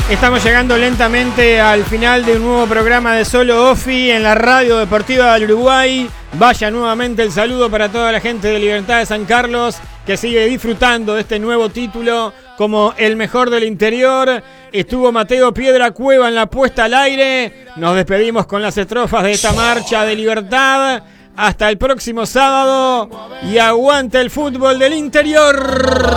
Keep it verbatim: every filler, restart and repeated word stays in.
Estamos llegando lentamente al final de un nuevo programa de Solo Ofi en la Radio Deportiva del Uruguay. Vaya nuevamente el saludo para toda la gente de Libertad de San Carlos que sigue disfrutando de este nuevo título como el mejor del interior. Estuvo Mateo Piedra Cueva en la puesta al aire. Nos despedimos con las estrofas de esta marcha de libertad. Hasta el próximo sábado y aguante el fútbol del interior.